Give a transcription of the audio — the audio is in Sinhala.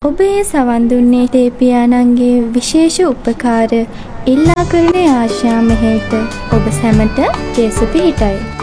ඔබ ඒ සවන් දුන්නේ තේපියාණන්ගේ විශේෂ උපකාර ඉල්ලා කරන ආශා මෙහෙයට ඔබ සැමට කේස පිහිටයි.